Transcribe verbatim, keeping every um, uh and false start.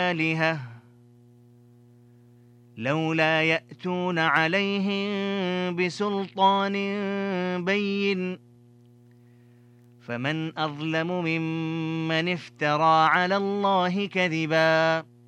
آلهة لولا يأتون عليهم بسلطان بين فمن أظلم ممن افترى على الله كذبا